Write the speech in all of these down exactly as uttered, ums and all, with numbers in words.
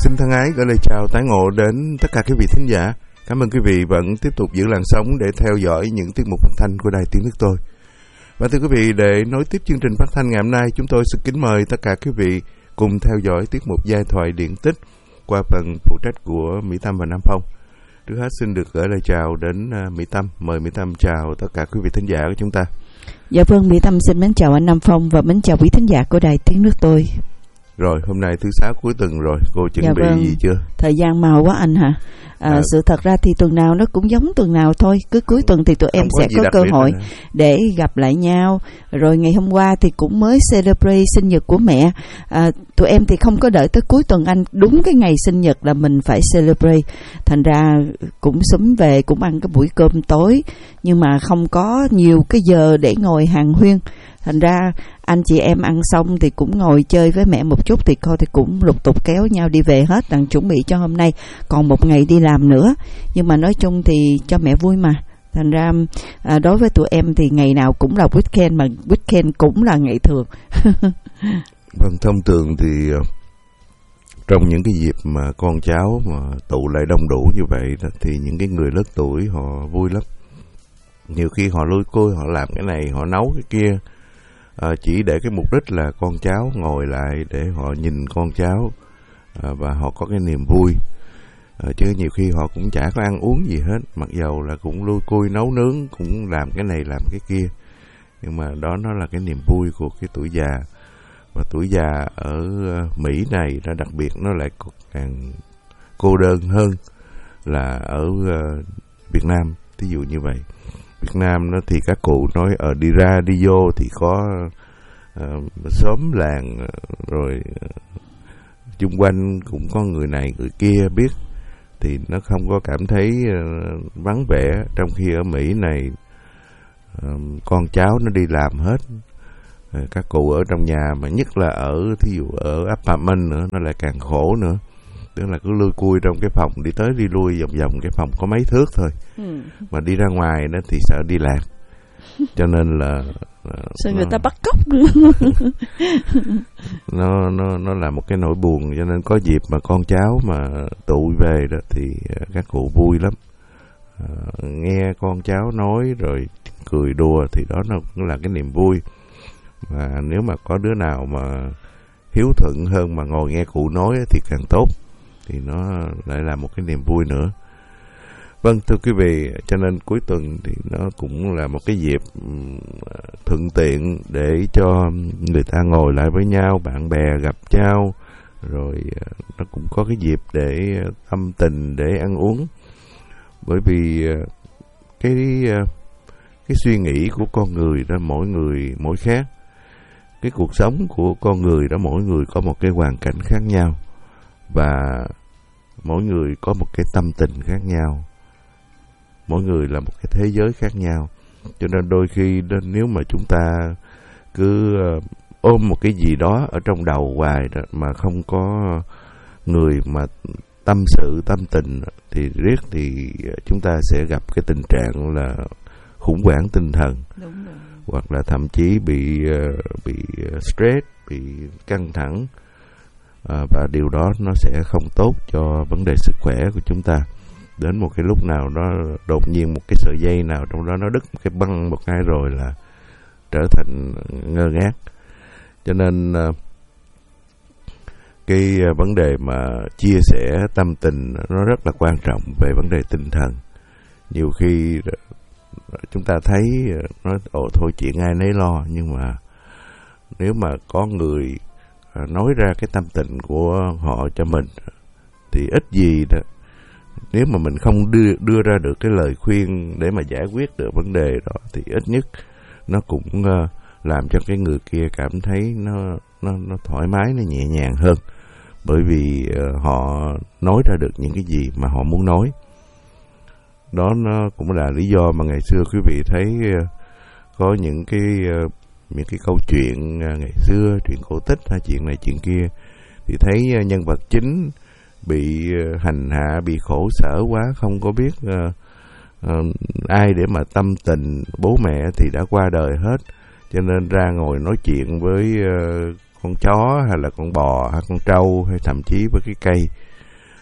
Xin thân ái gửi lời chào tái ngộ đến tất cả quý vị thính giả. Cảm ơn quý vị vẫn tiếp tục giữ làn sóng để theo dõi những tiết mục phát thanh của Đài Tiếng Nước Tôi. Và thưa quý vị, để nối tiếp chương trình phát thanh ngày hôm nay, chúng tôi xin kính mời tất cả quý vị cùng theo dõi tiết mục giai thoại điện tích qua phần phụ trách của Mỹ Tâm và Nam Phong. Trước hết xin được gửi lời chào đến Mỹ Tâm. Mời Mỹ Tâm chào tất cả quý vị thính giả của chúng ta. Dạ vâng, Mỹ Tâm xin mến chào anh Nam Phong và mến chào quý thính giả của Đài Tiếng Nước Tôi. Rồi, hôm nay thứ sáu cuối tuần rồi, cô chuẩn dạ bị vâng. gì chưa? Thời gian mau quá anh hả? À, à. Sự thật ra thì tuần nào nó cũng giống tuần nào thôi. Cứ cuối tuần thì tụi em sẽ có cơ hội để gặp lại nhau. Rồi ngày hôm qua thì cũng mới celebrate sinh nhật của mẹ. à, Tụi em thì không có đợi tới cuối tuần anh. Đúng cái ngày sinh nhật là mình phải celebrate. Thành ra cũng xúm về, cũng ăn cái buổi cơm tối, nhưng mà không có nhiều cái giờ để ngồi hàn huyên. Thành ra anh chị em ăn xong thì cũng ngồi chơi với mẹ một chút, thì coi thì cũng lục tục kéo nhau đi về hết, đang chuẩn bị cho hôm nay còn một ngày đi làm nữa. Nhưng mà nói chung thì cho mẹ vui mà. Thành ra à, đối với tụi em thì ngày nào cũng là weekend, mà weekend cũng là ngày thường. Vâng, thông thường thì trong những cái dịp mà con cháu mà tụ lại đông đủ như vậy thì những cái người lớn tuổi họ vui lắm. Nhiều khi họ lôi côi, họ làm cái này, họ nấu cái kia, à, chỉ để cái mục đích là con cháu ngồi lại để họ nhìn con cháu, à, và họ có cái niềm vui, à, chứ nhiều khi họ cũng chả có ăn uống gì hết, mặc dầu là cũng lôi côi nấu nướng, cũng làm cái này làm cái kia, nhưng mà đó nó là cái niềm vui của cái tuổi già. Và tuổi già ở Mỹ này nó đặc biệt, nó lại càng cô đơn hơn là ở Việt Nam. Thí dụ như vậy, Việt Nam nó thì các cụ nói ở đi ra đi vô thì có uh, xóm làng, rồi uh, chung quanh cũng có người này người kia biết, thì nó không có cảm thấy uh, vắng vẻ. Trong khi ở Mỹ này uh, con cháu nó đi làm hết, uh, các cụ ở trong nhà, mà nhất là ở thí dụ ở apartment nữa, nó lại càng khổ nữa. Tức là cứ lui cui trong cái phòng, đi tới đi lui vòng vòng cái phòng có mấy thước thôi, ừ. mà đi ra ngoài đó thì sợ đi lạc, cho nên là sao người ta bắt cóc nữa. nó nó nó là một cái nỗi buồn. Cho nên có dịp mà con cháu mà tụ về đó thì các cụ vui lắm, à, nghe con cháu nói rồi cười đùa thì đó nó cũng là cái niềm vui. Và nếu mà có đứa nào mà hiếu thuận hơn mà ngồi nghe cụ nói thì càng tốt, thì nó lại là một cái niềm vui nữa. Vâng, thưa quý vị, cho nên cuối tuần thì nó cũng là một cái dịp thuận tiện để cho người ta ngồi lại với nhau, bạn bè gặp nhau, rồi nó cũng có cái dịp để tâm tình, để ăn uống. Bởi vì cái cái suy nghĩ của con người đó, mỗi người mỗi khác. Cái cuộc sống của con người đó, mỗi người có một cái hoàn cảnh khác nhau, và mỗi người có một cái tâm tình khác nhau, mỗi người là một cái thế giới khác nhau. Cho nên đôi khi đó, nếu mà chúng ta cứ uh, ôm một cái gì đó ở trong đầu hoài đó, mà không có người mà tâm sự tâm tình, thì riết thì chúng ta sẽ gặp cái tình trạng là khủng hoảng tinh thần. Đúng rồi. Hoặc là thậm chí bị uh, bị stress, bị căng thẳng. À, và điều đó nó sẽ không tốt cho vấn đề sức khỏe của chúng ta. Đến một cái lúc nào đó đột nhiên một cái sợi dây nào trong đó nó đứt một cái băng một cái rồi là trở thành ngơ ngác. Cho nên cái vấn đề mà chia sẻ tâm tình nó rất là quan trọng về vấn đề tinh thần. Nhiều khi chúng ta thấy nói ồ thôi chuyện ai nấy lo, nhưng mà nếu mà có người nói ra cái tâm tình của họ cho mình thì ít gì đó, nếu mà mình không đưa đưa ra được cái lời khuyên để mà giải quyết được vấn đề đó, thì ít nhất nó cũng uh, làm cho cái người kia cảm thấy nó nó nó thoải mái, nó nhẹ nhàng hơn, bởi vì uh, họ nói ra được những cái gì mà họ muốn nói. Đó nó cũng là lý do mà ngày xưa quý vị thấy uh, có những cái uh, những cái câu chuyện ngày xưa, chuyện cổ tích hay chuyện này chuyện kia, thì thấy nhân vật chính bị hành hạ, bị khổ sở quá, không có biết uh, uh, ai để mà tâm tình. Bố mẹ thì đã qua đời hết, cho nên ra ngồi nói chuyện với uh, con chó hay là con bò hay con trâu, hay thậm chí với cái cây,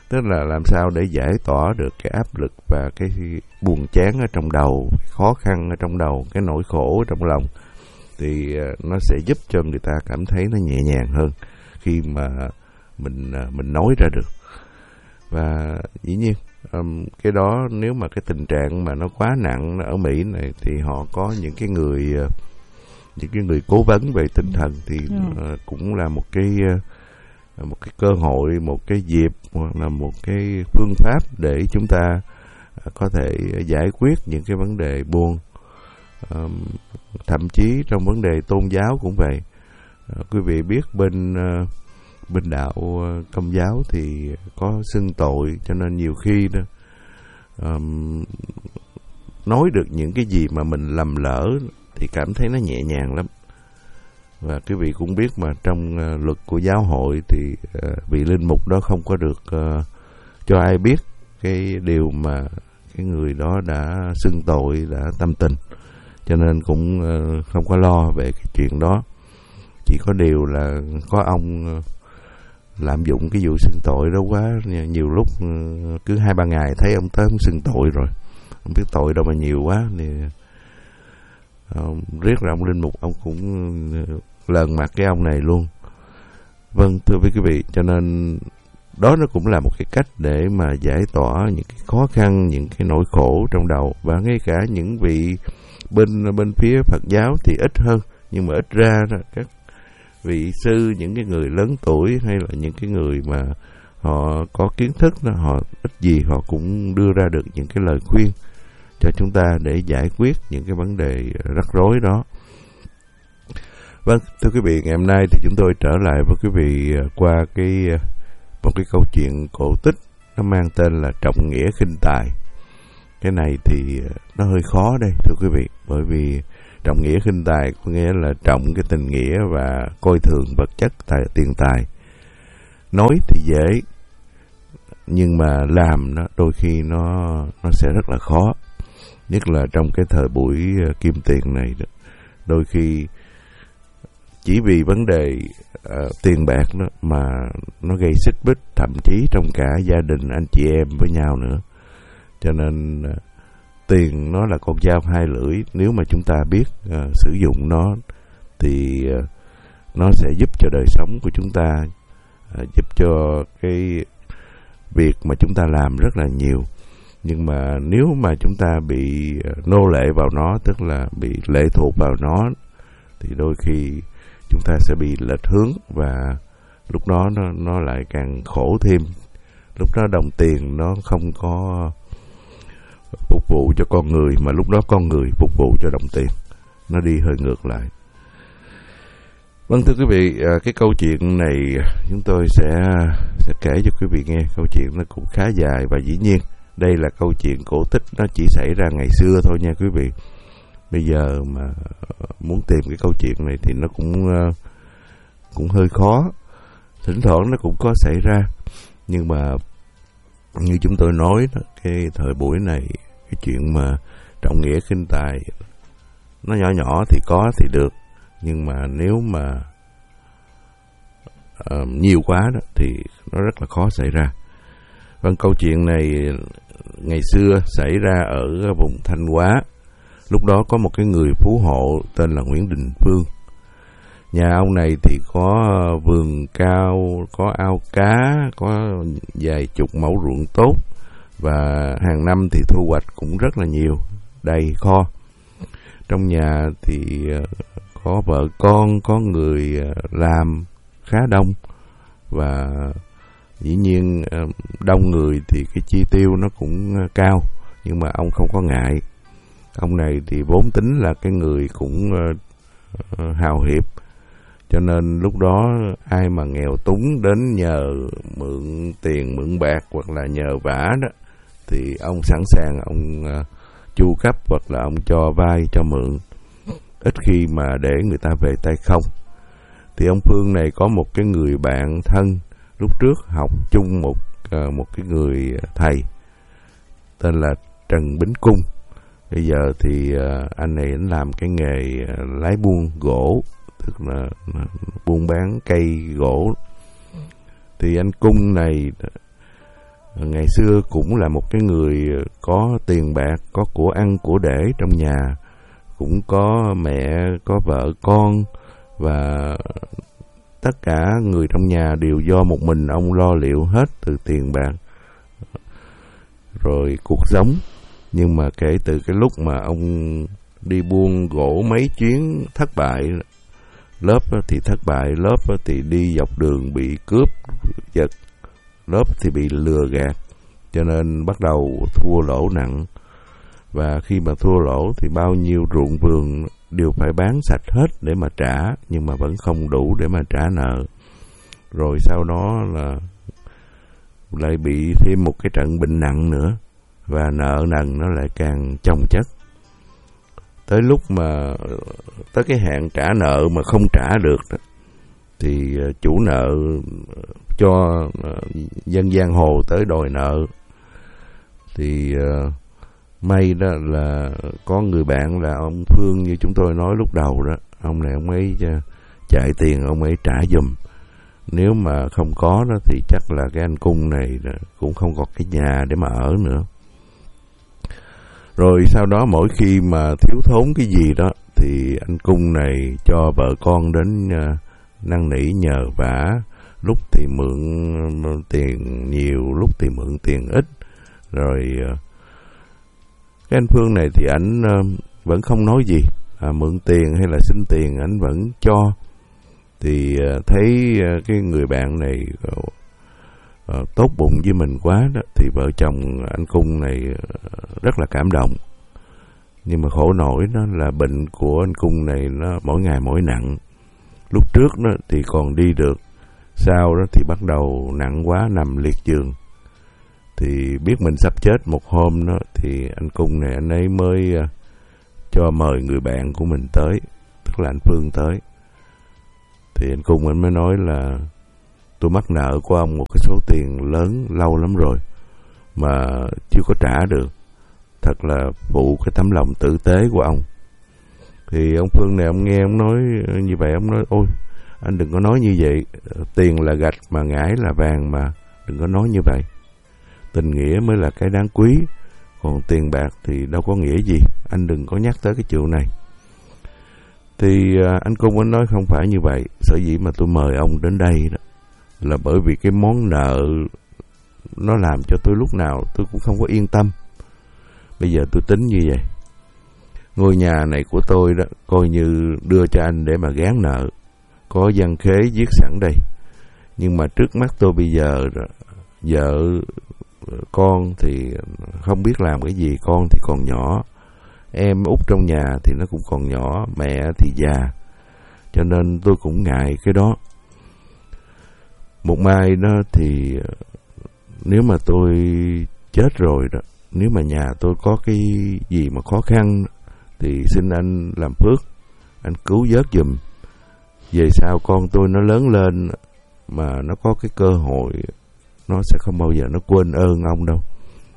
Tức là làm sao để giải tỏa được cái áp lực và cái buồn chán ở trong đầu, khó khăn ở trong đầu, cái nỗi khổ ở trong lòng, thì nó sẽ giúp cho người ta cảm thấy nó nhẹ nhàng hơn khi mà mình mình nói ra được. Và dĩ nhiên um, cái đó nếu mà cái tình trạng mà nó quá nặng ở Mỹ này thì họ có những cái người những cái người cố vấn về tinh thần thì uh, cũng là một cái uh, một cái cơ hội, một cái dịp hoặc là một cái phương pháp để chúng ta uh, có thể giải quyết những cái vấn đề buồn. Um, thậm chí trong vấn đề tôn giáo cũng vậy. Uh, quý vị biết bên uh, bên đạo uh, Công giáo thì có xưng tội, cho nên nhiều khi đó um, nói được những cái gì mà mình lầm lỡ thì cảm thấy nó nhẹ nhàng lắm. Và quý vị cũng biết mà trong uh, luật của giáo hội thì uh, vị linh mục đó không có được uh, cho ai biết cái điều mà cái người đó đã xưng tội, đã tâm tình, cho nên cũng uh, không có lo về cái chuyện đó. Chỉ có điều là có ông uh, lạm dụng cái vụ xưng tội đó quá, nhiều lúc uh, cứ hai ba ngày thấy ông tới ông xưng tội rồi, không biết tội đâu mà nhiều quá thì uh, riết là ông linh mục ông cũng uh, lờn mặt cái ông này luôn. Vâng, thưa quý vị, cho nên đó nó cũng là một cái cách để mà giải tỏa những cái khó khăn, những cái nỗi khổ trong đầu. Và ngay cả những vị bên bên phía Phật giáo thì ít hơn, nhưng mà ít ra các vị sư, những cái người lớn tuổi hay là những cái người mà họ có kiến thức đó, họ ít gì họ cũng đưa ra được những cái lời khuyên cho chúng ta để giải quyết những cái vấn đề rắc rối đó. Vâng, thưa quý vị, ngày hôm nay thì chúng tôi trở lại với quý vị qua cái một cái câu chuyện cổ tích, nó mang tên là Trọng Nghĩa Khinh Tài. Cái này thì nó hơi khó đây thưa quý vị, bởi vì trọng nghĩa khinh tài có nghĩa là trọng cái tình nghĩa và coi thường vật chất, tài, tiền tài. Nói thì dễ, nhưng mà làm nó đôi khi nó nó sẽ rất là khó, nhất là trong cái thời buổi kim tiền này. Đôi khi chỉ vì vấn đề uh, tiền bạc đó mà nó gây xích mích, thậm chí trong cả gia đình anh chị em với nhau nữa. Cho nên uh, tiền nó là con dao hai lưỡi, nếu mà chúng ta biết uh, sử dụng nó thì uh, nó sẽ giúp cho đời sống của chúng ta, uh, giúp cho cái việc mà chúng ta làm rất là nhiều. Nhưng mà nếu mà chúng ta bị uh, nô lệ vào nó, tức là bị lệ thuộc vào nó, thì đôi khi chúng ta sẽ bị lệch hướng và lúc đó nó, nó lại càng khổ thêm. Lúc đó đồng tiền nó không có phục vụ cho con người, mà lúc đó con người phục vụ cho đồng tiền, nó đi hơi ngược lại. Vâng, thưa quý vị, cái câu chuyện này chúng tôi sẽ sẽ kể cho quý vị nghe. Câu chuyện nó cũng khá dài và dĩ nhiên đây là câu chuyện cổ tích, nó chỉ xảy ra ngày xưa thôi nha quý vị. Bây giờ mà muốn tìm cái câu chuyện này thì nó cũng cũng hơi khó. Thỉnh thoảng nó cũng có xảy ra, nhưng mà như chúng tôi nói đó, cái thời buổi này cái chuyện mà trọng nghĩa khinh tài nó nhỏ nhỏ thì có thì được, nhưng mà nếu mà uh, nhiều quá đó thì nó rất là khó xảy ra. Vâng, câu chuyện này ngày xưa xảy ra ở vùng Thanh Hóa. Lúc đó có một cái người phú hộ tên là Nguyễn Đình Phương. Nhà ông này thì có vườn cao, có ao cá, có vài chục mẫu ruộng tốt, và hàng năm thì thu hoạch cũng rất là nhiều, đầy kho. Trong nhà thì có vợ con, có người làm khá đông, và dĩ nhiên đông người thì cái chi tiêu nó cũng cao, nhưng mà ông không có ngại. Ông này thì vốn tính là cái người cũng uh, hào hiệp, cho nên lúc đó ai mà nghèo túng đến nhờ mượn tiền, mượn bạc hoặc là nhờ vả đó, thì ông sẵn sàng ông uh, chu cấp hoặc là ông cho vay, cho mượn, ít khi mà để người ta về tay không. Thì ông Phương này có một cái người bạn thân lúc trước học chung một uh, một cái người thầy tên là Trần Bính Cung. Bây giờ thì uh, anh này anh làm cái nghề uh, lái buôn gỗ, tức là uh, buôn bán cây gỗ. Thì anh Cung này ngày xưa cũng là một cái người có tiền bạc, có của ăn của để trong nhà, cũng có mẹ, có vợ con, và tất cả người trong nhà đều do một mình ông lo liệu hết, từ tiền bạc rồi cuộc sống. Nhưng mà kể từ cái lúc mà ông đi buôn gỗ mấy chuyến thất bại, lớp thì thất bại, lớp thì đi dọc đường bị cướp giật, lớp thì bị lừa gạt, cho nên bắt đầu thua lỗ nặng. Và khi mà thua lỗ thì bao nhiêu ruộng vườn đều phải bán sạch hết để mà trả, nhưng mà vẫn không đủ để mà trả nợ. Rồi sau đó là lại bị thêm một cái trận bệnh nặng nữa, và nợ nần nó lại càng chồng chất. Tới lúc mà tới cái hạn trả nợ mà không trả được đó, thì chủ nợ cho dân giang hồ tới đòi nợ. Thì uh, may đó là có người bạn là ông Phương, như chúng tôi nói lúc đầu đó, ông này ông ấy chạy tiền ông ấy trả giùm. Nếu mà không có đó thì chắc là cái anh Cung này cũng không có cái nhà để mà ở nữa. Rồi sau đó mỗi khi mà thiếu thốn cái gì đó thì anh Cung này cho vợ con đến uh, năn nỉ nhờ vả, lúc thì mượn tiền nhiều, lúc thì mượn tiền ít. Rồi uh, cái anh Phương này thì ảnh uh, vẫn không nói gì, à, mượn tiền hay là xin tiền ảnh vẫn cho. Thì uh, thấy uh, cái người bạn này uh, uh, tốt bụng với mình quá đó, thì vợ chồng anh Cung này uh, rất là cảm động. Nhưng mà khổ nổi đó là bệnh của anh Cung này nó mỗi ngày mỗi nặng. Lúc trước đó thì còn đi được, sau đó thì bắt đầu nặng quá, nằm liệt giường. Thì biết mình sắp chết một hôm đó, thì anh Cung này anh ấy mới uh, cho mời người bạn của mình tới, tức là anh Phương tới. Thì anh Cung anh mới nói là tôi mắc nợ của ông một cái số tiền lớn lâu lắm rồi mà chưa có trả được, thật là phụ cái tấm lòng tử tế của ông. Thì ông Phương này ông nghe ông nói như vậy, ông nói ôi anh đừng có nói như vậy, tiền là gạch mà ngải là vàng mà, đừng có nói như vậy. Tình nghĩa mới là cái đáng quý, còn tiền bạc thì đâu có nghĩa gì, anh đừng có nhắc tới cái chuyện này. Thì anh Cung anh nói không phải như vậy, sở dĩ mà tôi mời ông đến đây đó là bởi vì cái món nợ nó làm cho tôi lúc nào tôi cũng không có yên tâm. Bây giờ tôi tính như vậy, ngôi nhà này của tôi đó coi như đưa cho anh để mà gán nợ, có văn khế viết sẵn đây. Nhưng mà trước mắt tôi bây giờ vợ con thì không biết làm cái gì, con thì còn nhỏ, em út trong nhà thì nó cũng còn nhỏ, mẹ thì già, cho nên tôi cũng ngại cái đó. Một mai đó thì nếu mà tôi chết rồi đó, nếu mà nhà tôi có cái gì mà khó khăn thì xin anh làm phước, anh cứu vớt giùm. Về sau con tôi nó lớn lên mà nó có cái cơ hội, nó sẽ không bao giờ nó quên ơn ông đâu.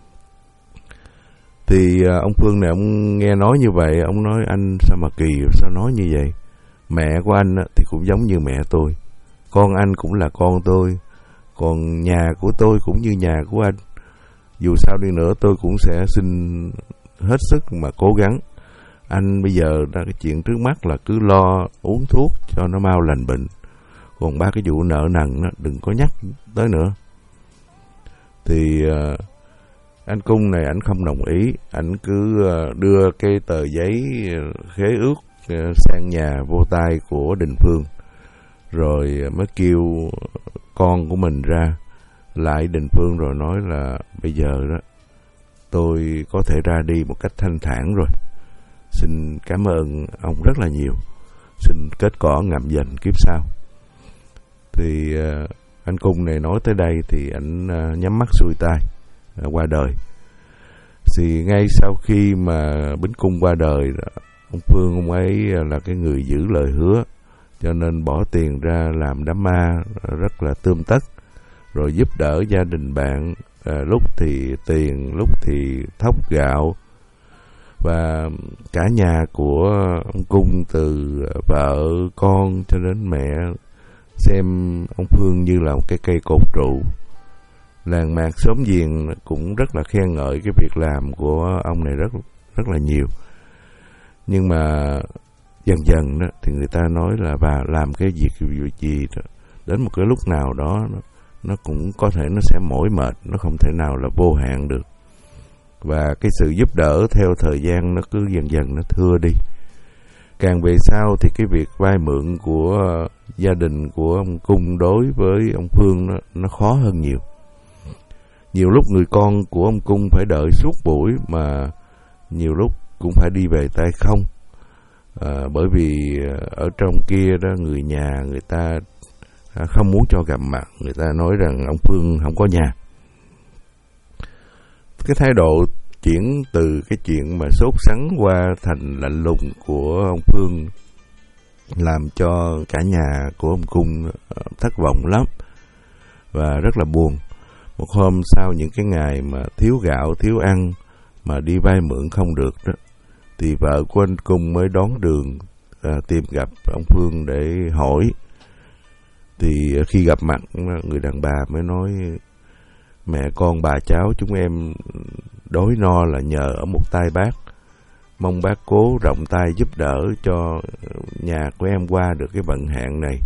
Thì ông Phương này ông nghe nói như vậy, ông nói anh sao mà kỳ, sao nói như vậy. Mẹ của anh thì cũng giống như mẹ tôi, con anh cũng là con tôi, còn nhà của tôi cũng như nhà của anh. Dù sao đi nữa tôi cũng sẽ xin hết sức mà cố gắng. Anh bây giờ ra cái chuyện trước mắt là cứ lo uống thuốc cho nó mau lành bệnh, còn ba cái vụ nợ nần đó, đừng có nhắc tới nữa. Thì uh, anh Cung này anh không đồng ý, anh cứ uh, đưa cái tờ giấy khế ước uh, sang nhà vô tay của Đình Phương, rồi uh, mới kêu con của mình ra lại Đình Phương, rồi nói là bây giờ đó tôi có thể ra đi một cách thanh thản rồi, xin cảm ơn ông rất là nhiều, xin kết cỏ ngậm dành kiếp sau. Thì uh, anh Cung này nói tới đây thì anh uh, nhắm mắt xuôi tay uh, qua đời. Thì ngay sau khi mà Bính Cung qua đời, ông Phương ông ấy là cái người giữ lời hứa, cho nên bỏ tiền ra làm đám ma rất là tươm tất, rồi giúp đỡ gia đình bạn, à, lúc thì tiền, lúc thì thóc gạo. Và cả nhà của ông Cung, từ vợ con cho đến mẹ, xem ông Phương như là một cái cây cột trụ. làng mạc xóm giềng cũng rất là khen ngợi cái việc làm của ông này rất rất là nhiều. Nhưng mà dần dần đó thì người ta nói là bà làm cái việc gì đó, đến một cái lúc nào đó nó, nó cũng có thể nó sẽ mỏi mệt, nó không thể nào là vô hạn được. Và cái sự giúp đỡ theo thời gian nó cứ dần dần nó thưa đi. Càng về sau thì cái việc vay mượn của gia đình của ông Cung đối với ông Phương nó, nó khó hơn nhiều. Nhiều lúc người con của ông Cung phải đợi suốt buổi, mà nhiều lúc cũng phải đi về tay không. À, bởi vì ở trong kia đó người nhà người ta không muốn cho gặp mặt, người ta nói rằng ông Phương không có nhà. Cái thái độ chuyển từ cái chuyện mà sốt sắng qua thành lạnh lùng của ông Phương làm cho cả nhà của ông Cung thất vọng lắm và rất là buồn. Một hôm sau những cái ngày mà thiếu gạo, thiếu ăn mà đi vay mượn không được đó, thì vợ của anh Cung mới đón đường à, tìm gặp ông Phương để hỏi. Thì khi gặp mặt, người đàn bà mới nói: mẹ con bà cháu chúng em đói no là nhờ ở một tay bác, mong bác cố rộng tay giúp đỡ cho nhà của em qua được cái vận hạn này.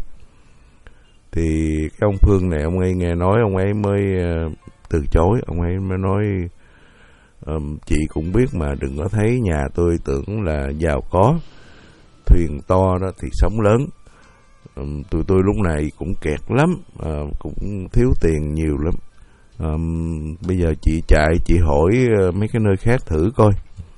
Thì cái ông Phương này, ông ấy nghe nói, ông ấy mới uh, từ chối. Ông ấy mới nói: um, chị cũng biết mà, đừng có thấy nhà tôi tưởng là giàu có, thuyền to đó thì sóng lớn. um, tụi tôi lúc này cũng kẹt lắm, uh, cũng thiếu tiền nhiều lắm. Um, bây giờ chị chạy chị hỏi uh, mấy cái nơi khác thử coi.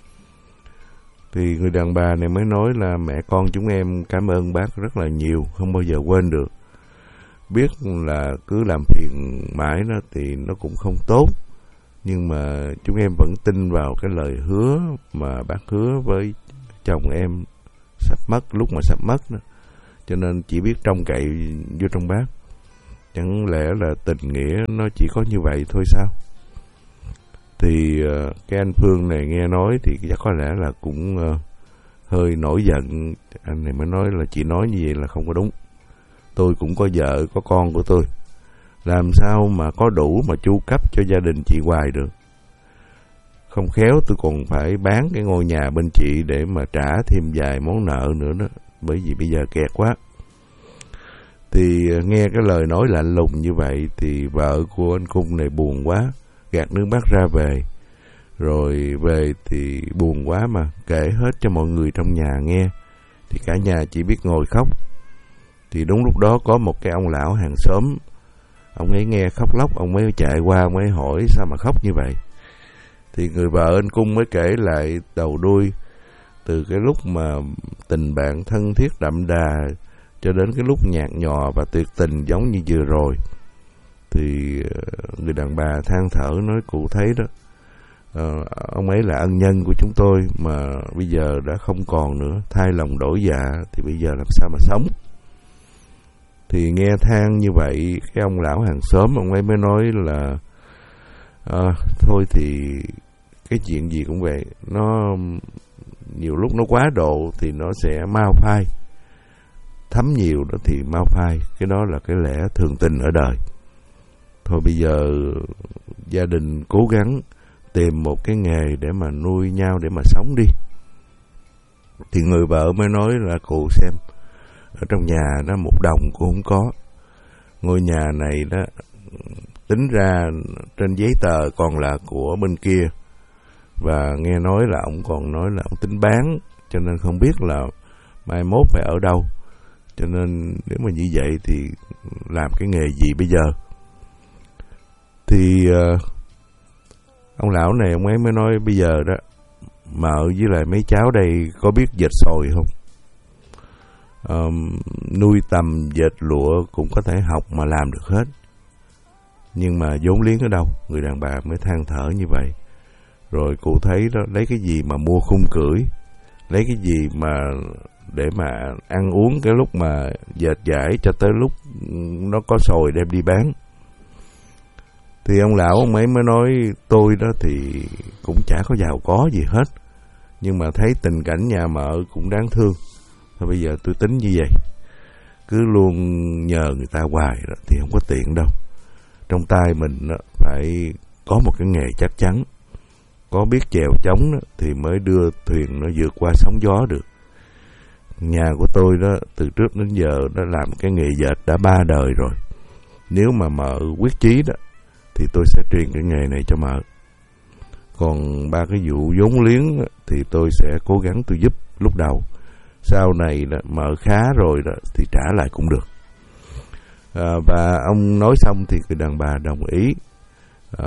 Thì người đàn bà này mới nói là mẹ con chúng em cảm ơn bác rất là nhiều, không bao giờ quên được. Biết là cứ làm phiền mãi đó thì nó cũng không tốt, nhưng mà chúng em vẫn tin vào cái lời hứa mà bác hứa với chồng em sắp mất, lúc mà sắp mất đó. Cho nên chỉ biết trông cậy vô trong bác. Chẳng lẽ là tình nghĩa nó chỉ có như vậy thôi sao? Thì uh, cái anh Phương này nghe nói thì chắc có lẽ là cũng uh, hơi nổi giận. Anh này mới nói là chị nói như vậy là không có đúng. Tôi cũng có vợ, có con của tôi, làm sao mà có đủ mà chu cấp cho gia đình chị hoài được. Không khéo tôi còn phải bán cái ngôi nhà bên chị để mà trả thêm vài món nợ nữa đó, bởi vì bây giờ kẹt quá. Thì nghe cái lời nói lạnh lùng như vậy thì vợ của anh Cung này buồn quá, gạt nước mắt ra về. Rồi về thì buồn quá mà kể hết cho mọi người trong nhà nghe. Thì cả nhà chỉ biết ngồi khóc. Thì đúng lúc đó có một cái ông lão hàng xóm, ông ấy nghe khóc lóc, ông ấy chạy qua, ông ấy hỏi sao mà khóc như vậy. Thì người vợ anh Cung mới kể lại đầu đuôi, từ cái lúc mà tình bạn thân thiết đậm đà cho đến cái lúc nhạt nhòa và tuyệt tình giống như vừa rồi. Thì người đàn bà than thở nói: cụ thấy đó, uh, ông ấy là ân nhân của chúng tôi mà bây giờ đã không còn nữa, thay lòng đổi dạ thì bây giờ làm sao mà sống. Thì nghe than như vậy, cái ông lão hàng xóm ông ấy mới nói là à, thôi thì cái chuyện gì cũng vậy, nó nhiều lúc nó quá độ thì nó sẽ mau phai, thấm nhiều đó thì mau phai. Cái đó là cái lẽ thường tình ở đời. Thôi bây giờ gia đình cố gắng tìm một cái nghề để mà nuôi nhau, để mà sống đi. Thì người vợ mới nói là cụ xem, ở trong nhà đó một đồng cũng không có. Ngôi nhà này đó tính ra trên giấy tờ còn là của bên kia. Và nghe nói là ông còn nói là ông tính bán, cho nên không biết là mai mốt phải ở đâu. Cho nên nếu mà như vậy thì làm cái nghề gì bây giờ? Thì uh, ông lão này ông ấy mới nói bây giờ đó, mợ với lại mấy cháu đây có biết dệt sồi không? Um, nuôi tầm dệt lụa cũng có thể học mà làm được hết, nhưng mà vốn liếng ở đâu? Người đàn bà mới than thở như vậy. Rồi cụ thấy đó, lấy cái gì mà mua khung cưỡi, lấy cái gì mà để mà ăn uống cái lúc mà dệt vải cho tới lúc nó có sồi đem đi bán. Thì ông lão ông ấy mới nói tôi đó thì cũng chả có giàu có gì hết, nhưng mà thấy tình cảnh nhà mợ cũng đáng thương. Thôi bây giờ tôi tính như vậy, cứ luôn nhờ người ta hoài đó thì không có tiện đâu. Trong tay mình đó, phải có một cái nghề chắc chắn, có biết chèo chống đó, thì mới đưa thuyền nó vượt qua sóng gió được. Nhà của tôi đó từ trước đến giờ đã làm cái nghề dệt đã ba đời rồi. Nếu mà mợ quyết chí đó thì tôi sẽ truyền cái nghề này cho mợ. Còn ba cái vụ vốn liếng đó, thì tôi sẽ cố gắng tôi giúp lúc đầu. Sau này đó, mợ khá rồi đó thì trả lại cũng được. À, và ông nói xong thì cái đàn bà đồng ý. À,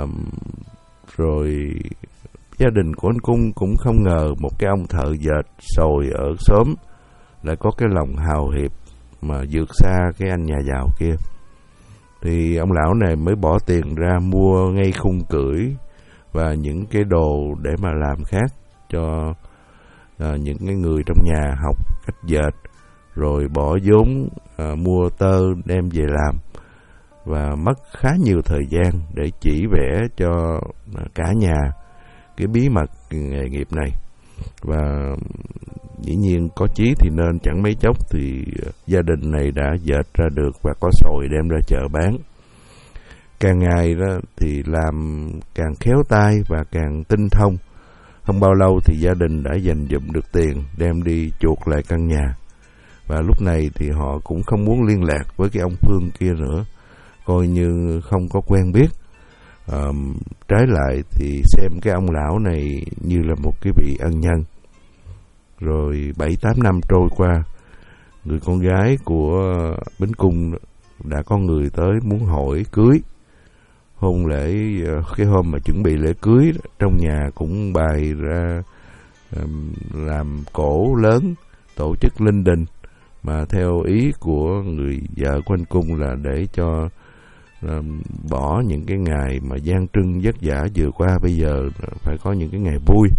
rồi gia đình của anh Cung cũng không ngờ một cái ông thợ dệt sồi ở xóm lại có cái lòng hào hiệp mà vượt xa cái anh nhà giàu kia. Thì ông lão này mới bỏ tiền ra mua ngay khung cưỡi và những cái đồ để mà làm khác cho à, những cái người trong nhà học cách dệt, rồi bỏ vốn à, mua tơ đem về làm, và mất khá nhiều thời gian để chỉ vẽ cho cả nhà cái bí mật nghề nghiệp này. Và dĩ nhiên có chí thì nên, chẳng mấy chốc thì gia đình này đã dệt ra được và có sồi đem ra chợ bán. Càng ngày đó thì làm càng khéo tay và càng tinh thông. Không bao lâu thì gia đình đã dành dụm được tiền đem đi chuộc lại căn nhà. Và lúc này thì họ cũng không muốn liên lạc với cái ông Phương kia nữa, coi như không có quen biết. À, trái lại thì xem cái ông lão này như là một cái vị ân nhân. Rồi bảy tám năm trôi qua, người con gái của Bính Cung đã có người tới muốn hỏi cưới. Hôn lễ, cái hôm mà chuẩn bị lễ cưới, trong nhà cũng bày ra làm cổ lớn, tổ chức linh đình, mà theo ý của người vợ của anh Cung là để cho bỏ những cái ngày mà gian trưng vất vả vừa qua, bây giờ phải có những cái ngày vui.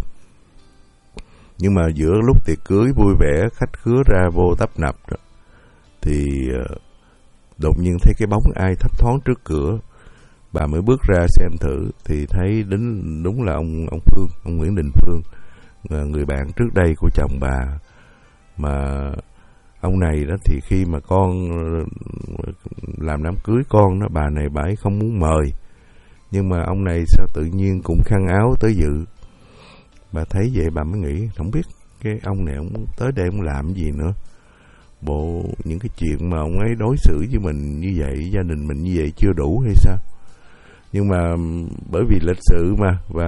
Nhưng mà giữa lúc tiệc cưới vui vẻ, khách khứa ra vô tấp nập đó, thì đột nhiên thấy cái bóng ai thấp thoáng trước cửa. Bà mới bước ra xem thử thì thấy đến đúng là ông ông Phương, ông Nguyễn Đình Phương, người bạn trước đây của chồng bà. Mà ông này đó thì khi mà con làm đám cưới con đó, bà này bà ấy không muốn mời, nhưng mà ông này sao tự nhiên cũng khăn áo tới dự. Bà thấy vậy bà mới nghĩ, không biết cái ông này ông tới đây ông làm gì nữa. Bộ những cái chuyện mà ông ấy đối xử với mình như vậy, gia đình mình như vậy chưa đủ hay sao? Nhưng mà bởi vì lịch sự mà, và